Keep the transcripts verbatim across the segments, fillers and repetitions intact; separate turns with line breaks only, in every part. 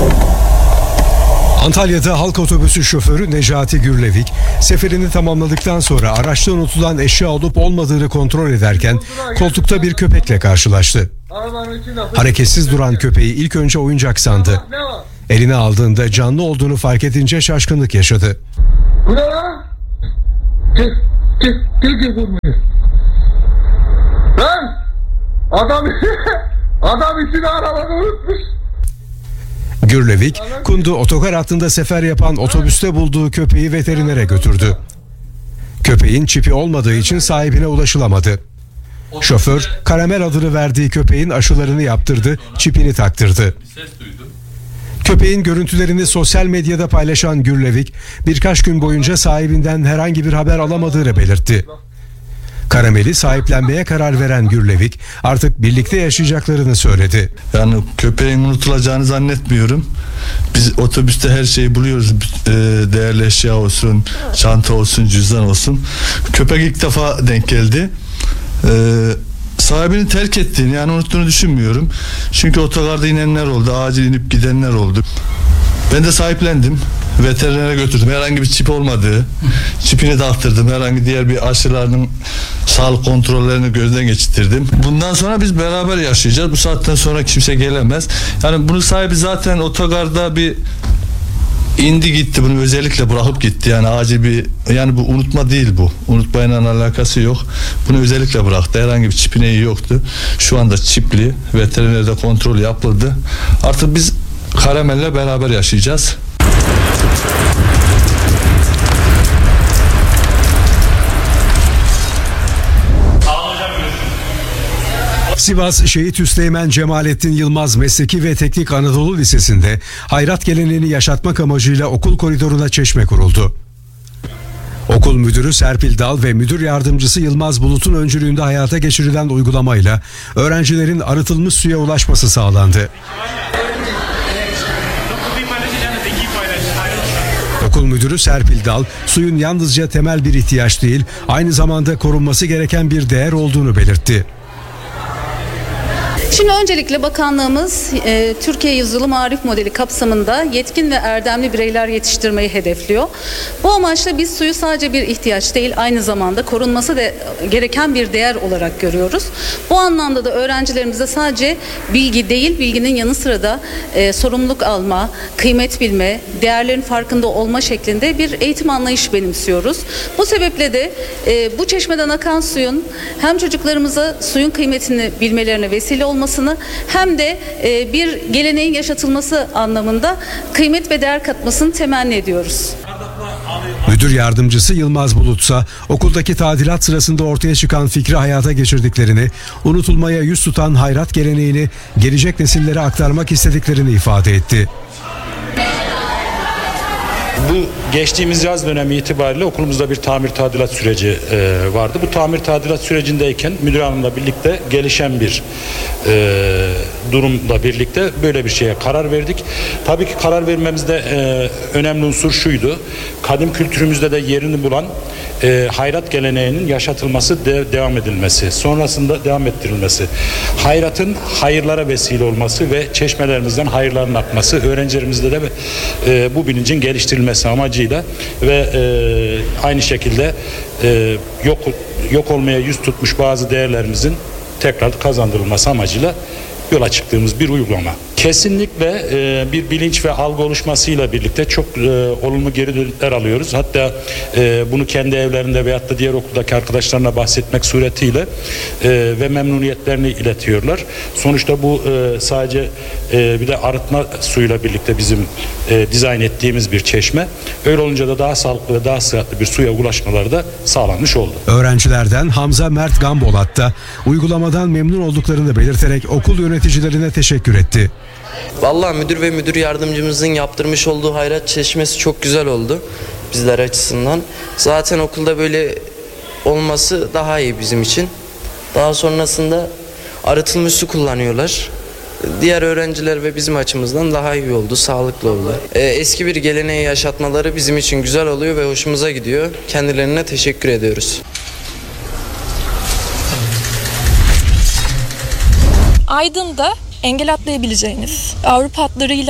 Antalya'da halk otobüsü şoförü Necati Gürlevik, seferini tamamladıktan sonra araçta unutulan eşya olup olmadığını kontrol ederken koltukta bir köpekle karşılaştı. Hareketsiz duran köpeği ilk önce oyuncak sandı. Eline aldığında canlı olduğunu fark edince şaşkınlık yaşadı.
Bu ne lan? Gel, gel, gel, gel vurmayın. Lan! Adam, adam içine arabanı unutmuş.
Gürlevik, Kundu otogar hattında sefer yapan otobüste bulduğu köpeği veterinere götürdü. Köpeğin çipi olmadığı için sahibine ulaşılamadı. Şoför, Karamel adını verdiği köpeğin aşılarını yaptırdı, çipini taktırdı. Köpeğin görüntülerini sosyal medyada paylaşan Gürlevik, birkaç gün boyunca sahibinden herhangi bir haber alamadığını belirtti. Karamel'i sahiplenmeye karar veren Gürlevik artık birlikte yaşayacaklarını söyledi.
Yani köpeğin unutulacağını zannetmiyorum. Biz otobüste her şeyi buluyoruz. E, değerli eşya olsun, çanta olsun, cüzdan olsun. Köpek ilk defa denk geldi. E, sahibini terk ettiğini, yani unuttuğunu düşünmüyorum. Çünkü otogarda inenler oldu, acil inip gidenler oldu. Ben de sahiplendim. Veterinere götürdüm. Herhangi bir çip olmadığı, çipini taktırdım. Herhangi diğer bir aşılarının sağlık kontrollerini gözden geçirdim. Bundan sonra biz beraber yaşayacağız. Bu saatten sonra kimse gelemez. Yani bunun sahibi zaten otogarda bir indi gitti. Bunu özellikle bırakıp gitti. Yani acil bir, yani bu unutma değil bu. Unutmayla alakası yok. Bunu özellikle bıraktı. Herhangi bir çipine yoktu. Şu anda çipli. Veterinerde kontrol yapıldı. Artık biz Karamel'le beraber yaşayacağız.
Sivas Şehit Üsteğmen Cemalettin Yılmaz Mesleki ve Teknik Anadolu Lisesi'nde hayrat geleneğini yaşatmak amacıyla okul koridoruna çeşme kuruldu. Okul müdürü Serpil Dal ve müdür yardımcısı Yılmaz Bulut'un öncülüğünde hayata geçirilen uygulamayla öğrencilerin arıtılmış suya ulaşması sağlandı. Okul müdürü Serpil Dal, suyun yalnızca temel bir ihtiyaç değil, aynı zamanda korunması gereken bir değer olduğunu belirtti.
Şimdi öncelikle bakanlığımız e, Türkiye Yüzyılı Marif Modeli kapsamında yetkin ve erdemli bireyler yetiştirmeyi hedefliyor. Bu amaçla biz suyu sadece bir ihtiyaç değil, aynı zamanda korunması da gereken bir değer olarak görüyoruz. Bu anlamda da öğrencilerimize sadece bilgi değil, bilginin yanı sıra da e, sorumluluk alma, kıymet bilme, değerlerin farkında olma şeklinde bir eğitim anlayışı benimsiyoruz. Bu sebeple de e, bu çeşmeden akan suyun hem çocuklarımıza suyun kıymetini bilmelerine vesile olması hem de bir geleneğin yaşatılması anlamında kıymet ve değer katmasını temenni ediyoruz.
Müdür yardımcısı Yılmaz Bulutsa okuldaki tadilat sırasında ortaya çıkan fikri hayata geçirdiklerini, unutulmaya yüz tutan hayrat geleneğini gelecek nesillere aktarmak istediklerini ifade etti.
Bu geçtiğimiz yaz dönemi itibariyle okulumuzda bir tamir tadilat süreci e, vardı. Bu tamir tadilat sürecindeyken müdür hanımla birlikte gelişen bir e, durumla birlikte böyle bir şeye karar verdik. Tabii ki karar vermemizde e, önemli unsur şuydu. Kadim kültürümüzde de yerini bulan e, hayrat geleneğinin yaşatılması, de, devam edilmesi, sonrasında devam ettirilmesi, hayratın hayırlara vesile olması ve çeşmelerimizden hayırların akması, öğrencilerimizde de e, bu bilincin geliştirilmesi amacıyla ve e, aynı şekilde e, yok yok olmaya yüz tutmuş bazı değerlerimizin tekrar kazandırılması amacıyla yola çıktığımız bir uygulama. Kesinlikle e, bir bilinç ve algı oluşmasıyla birlikte çok e, olumlu geri dönütler alıyoruz. Hatta e, bunu kendi evlerinde veyahut da diğer okuldaki arkadaşlarına bahsetmek suretiyle e, ve memnuniyetlerini iletiyorlar. Sonuçta bu e, sadece e, bir de arıtma suyuyla birlikte bizim e, dizayn ettiğimiz bir çeşme. Öyle olunca da daha sağlıklı ve daha sıhhatli bir suya ulaşmaları da sağlanmış oldu.
Öğrencilerden Hamza Mert Gambolat da uygulamadan memnun olduklarını belirterek okul yöneticilerine teşekkür etti.
Vallahi müdür ve müdür yardımcımızın yaptırmış olduğu hayrat çeşmesi çok güzel oldu bizler açısından. Zaten okulda böyle olması daha iyi bizim için. Daha sonrasında arıtılmış su kullanıyorlar. Diğer öğrenciler ve bizim açımızdan daha iyi oldu, sağlıklı oldu. Ee, eski bir geleneği yaşatmaları bizim için güzel oluyor ve hoşumuza gidiyor. Kendilerine teşekkür ediyoruz.
Aydın'da engel atlayabileceğiniz, Avrupa hatlarıyla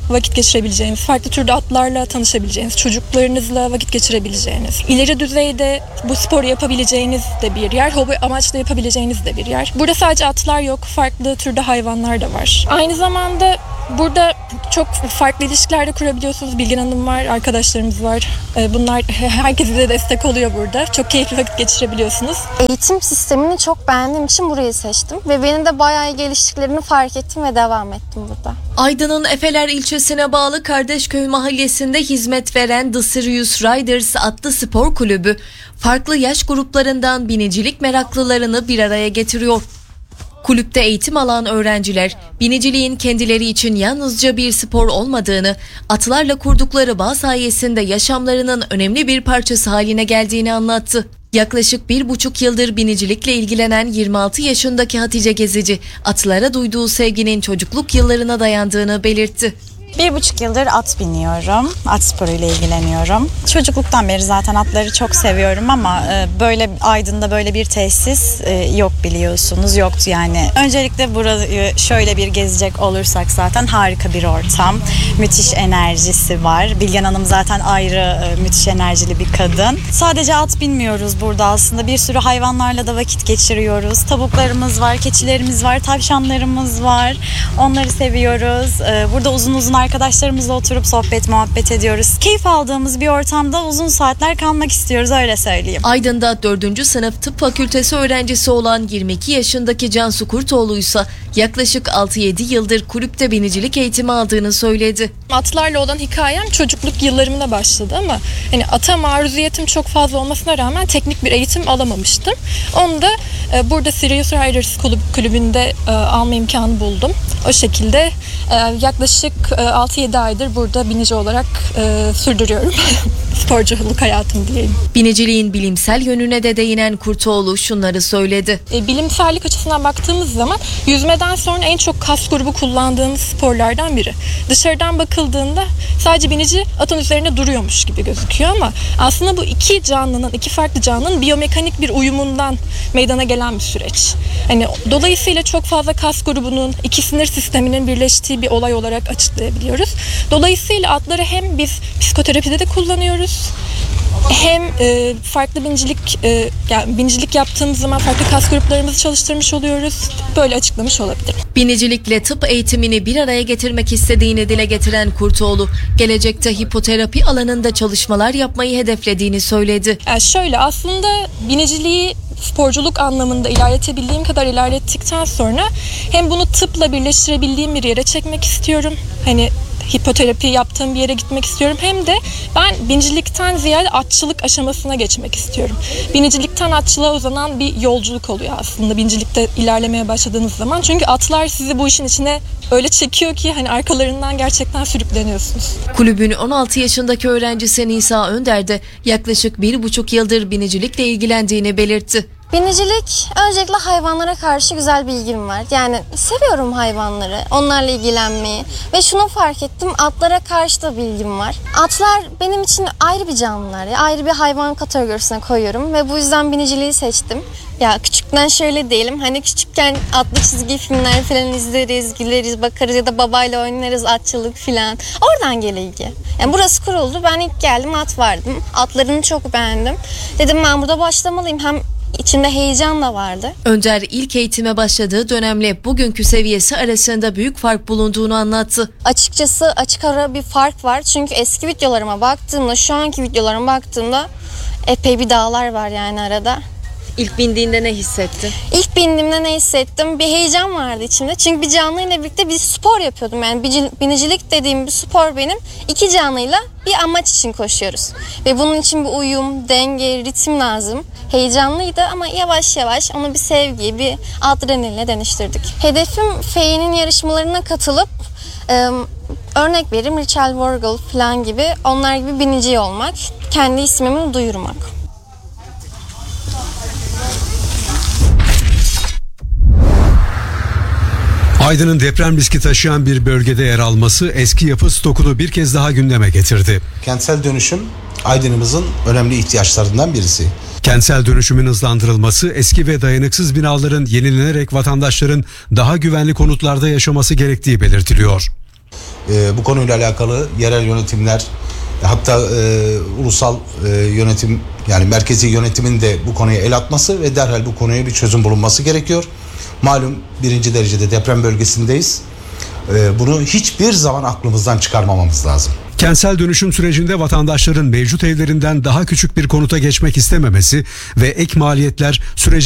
vakit geçirebileceğiniz, farklı türde atlarla tanışabileceğiniz, çocuklarınızla vakit geçirebileceğiniz, ileri düzeyde bu sporu yapabileceğiniz de bir yer, hobi amaçlı yapabileceğiniz de bir yer. Burada sadece atlar yok, farklı türde hayvanlar da var. Aynı zamanda burada çok farklı ilişkiler de kurabiliyorsunuz. Bilgin Hanım var, arkadaşlarımız var. Bunlar herkese de destek oluyor burada. Çok keyifli vakit geçirebiliyorsunuz.
Eğitim sistemini çok beğendiğim için burayı seçtim. Ve benim de bayağı iyi geliştiklerini fark ettim ve devam ettim burada.
Aydın'ın Efeler ilçesine bağlı Kardeşköy mahallesinde hizmet veren The Sirius Riders adlı spor kulübü, farklı yaş gruplarından binicilik meraklılarını bir araya getiriyor. Kulüpte eğitim alan öğrenciler, biniciliğin kendileri için yalnızca bir spor olmadığını, atlarla kurdukları bağ sayesinde yaşamlarının önemli bir parçası haline geldiğini anlattı. Yaklaşık bir buçuk yıldır binicilikle ilgilenen yirmi altı yaşındaki Hatice Gezici, atlara duyduğu sevginin çocukluk yıllarına dayandığını belirtti.
Bir buçuk yıldır at biniyorum. At sporuyla ilgileniyorum. Çocukluktan beri zaten atları çok seviyorum ama böyle Aydın'da böyle bir tesis yok biliyorsunuz. Yoktu yani. Öncelikle burayı şöyle bir gezecek olursak zaten harika bir ortam. Müthiş enerjisi var. Bilgen Hanım zaten ayrı müthiş enerjili bir kadın. Sadece at binmiyoruz burada aslında. Bir sürü hayvanlarla da vakit geçiriyoruz. Tavuklarımız var, keçilerimiz var, tavşanlarımız var. Onları seviyoruz. Burada uzun uzun arkadaşlarımızla oturup sohbet muhabbet ediyoruz. Keyif aldığımız bir ortamda uzun saatler kalmak istiyoruz, öyle söyleyeyim.
Aydın'da dördüncü sınıf tıp fakültesi öğrencisi olan yirmi iki yaşındaki Cansu Kurtoğlu ise yaklaşık altı yedi yıldır kulüpte binicilik eğitimi aldığını söyledi.
Atlarla olan hikayem çocukluk yıllarımda başladı ama hani ata maruziyetim çok fazla olmasına rağmen teknik bir eğitim alamamıştım. Onu da e, burada Sirius Riders kulübünde e, alma imkanı buldum. O şekilde e, yaklaşık e, altı yedi aydır burada binici olarak e, sürdürüyorum. Sporculuk hayatım diyeyim.
Biniciliğin bilimsel yönüne de değinen Kurtoğlu şunları söyledi.
E, bilimsellik açısından baktığımız zaman yüzmeden sonra en çok kas grubu kullandığımız sporlardan biri. Dışarıdan bakıldığında sadece binici atın üzerine duruyormuş gibi gözüküyor ama aslında bu iki canlının, iki farklı canlının biyomekanik bir uyumundan meydana gelen bir süreç. Hani dolayısıyla çok fazla kas grubunun, iki sinir sisteminin birleştiği bir olay olarak açıklayabiliyoruz. Dolayısıyla atları hem biz psikoterapide de kullanıyoruz, hem e, farklı binicilik e, yani binicilik yaptığımız zaman farklı kas gruplarımızı çalıştırmış oluyoruz. Böyle açıklamış olabilirim.
Binicilikle tıp eğitimini bir araya getirmek istediğini dile getiren Kurtoğlu, gelecekte hipoterapi alanında çalışmalar yapmayı hedeflediğini söyledi.
Yani şöyle, aslında biniciliği sporculuk anlamında ilerletebildiğim kadar ilerlettikten sonra hem bunu tıpla birleştirebildiğim bir yere çekmek istiyorum. Hani hipoterapi yaptığım bir yere gitmek istiyorum. Hem de ben binicilikten ziyade atçılık aşamasına geçmek istiyorum. Binicilikten atçılığa uzanan bir yolculuk oluyor aslında binicilikte ilerlemeye başladığınız zaman. Çünkü atlar sizi bu işin içine öyle çekiyor ki hani arkalarından gerçekten sürükleniyorsunuz.
Kulübün on altı yaşındaki öğrencisi Nisa Önder de yaklaşık bir buçuk yıldır binicilikle ilgilendiğini belirtti.
Binicilik, öncelikle hayvanlara karşı güzel bir ilgim var. Yani seviyorum hayvanları, onlarla ilgilenmeyi ve şunu fark ettim, atlara karşı da bir ilgim var. Atlar benim için ayrı bir canlılar, ayrı bir hayvan kategorisine koyuyorum ve bu yüzden biniciliği seçtim. Ya küçükten şöyle diyelim, hani küçükken atlı çizgi filmler falan izleriz, güleriz, bakarız ya da babayla oynarız atçılık falan. Oradan geliyor ilgi. Yani burası kuruldu, ben ilk geldim at vardım. Atlarını çok beğendim. Dedim ben burada başlamalıyım, hem İçinde heyecan da vardı.
Önder ilk eğitime başladığı dönemle bugünkü seviyesi arasında büyük fark bulunduğunu anlattı.
Açıkçası açık ara bir fark var. Çünkü eski videolarıma baktığımda, şu anki videolarıma baktığımda epey bir dağlar var yani arada.
İlk bindiğinde ne hissettin?
İlk bindiğimde ne hissettim? Bir heyecan vardı içimde. Çünkü bir canlıyla birlikte bir spor yapıyordum. Yani binicilik dediğim bir spor benim. İki canlıyla bir amaç için koşuyoruz. Ve bunun için bir uyum, denge, ritim lazım. Heyecanlıydı ama yavaş yavaş onu bir sevgi, bir adrenalinle dönüştürdük. Hedefim F E Y'nin yarışmalarına katılıp e, örnek vereyim Richard Vorgel falan gibi, onlar gibi binici olmak, kendi ismimi duyurmak.
Aydın'ın deprem riski taşıyan bir bölgede yer alması eski yapı stokunu bir kez daha gündeme getirdi.
Kentsel dönüşüm Aydın'ımızın önemli ihtiyaçlarından birisi.
Kentsel dönüşümün hızlandırılması, eski ve dayanıksız binaların yenilenerek vatandaşların daha güvenli konutlarda yaşaması gerektiği belirtiliyor.
e, bu konuyla alakalı yerel yönetimler, hatta e, ulusal e, yönetim, yani merkezi yönetimin de bu konuya el atması ve derhal bu konuya bir çözüm bulunması gerekiyor. Malum birinci derecede deprem bölgesindeyiz. E, bunu hiçbir zaman aklımızdan çıkarmamamız lazım.
Kentsel dönüşüm sürecinde vatandaşların mevcut evlerinden daha küçük bir konuta geçmek istememesi ve ek maliyetler süreci